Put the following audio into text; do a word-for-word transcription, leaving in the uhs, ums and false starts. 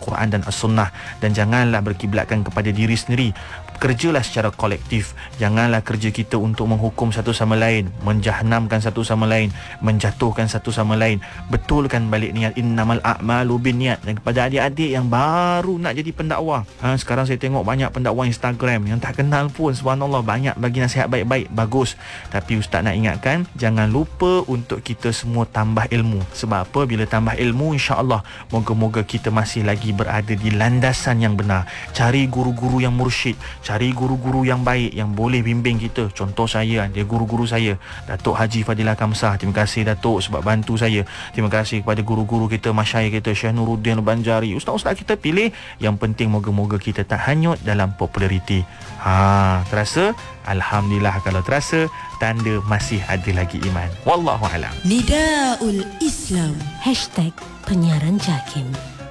Al-Quran dan As-Sunnah, dan janganlah berkiblatkan kepada diri sendiri. Kerjalah secara kolektif. Janganlah kerja kita untuk menghukum satu sama lain, menjahanamkan satu sama lain, menjatuhkan satu sama lain. Betulkan balik niat, innamal a'malu binniat. Dan kepada adik-adik yang baru nak jadi pendakwah, ha, sekarang saya tengok banyak pendakwah Instagram yang tak kenal pun, subhanallah, banyak bagi nasihat baik-baik, bagus. Tapi Ustaz nak ingatkan, jangan lupa untuk kita semua tambah ilmu. Sebab apa? Bila tambah ilmu, insya-Allah moga-moga kita masih lagi berada di landasan yang benar. Cari guru-guru yang mursyid, cari guru-guru yang baik yang boleh bimbing kita. Contoh saya, dia guru-guru saya, Datuk Haji Fadilah Kamsah. Terima kasih Datuk sebab bantu saya. Terima kasih kepada guru-guru kita, masyayikh kita, Syekh Nuruddin Al-Banjari, ustaz-ustaz kita pilih. Yang penting moga-moga kita tak hanyut dalam populariti. Ha, terasa? Alhamdulillah. Kalau terasa, tanda masih ada lagi iman. Wallahu alam. Nidaul Islam Hashtag Penyiaran Jakim.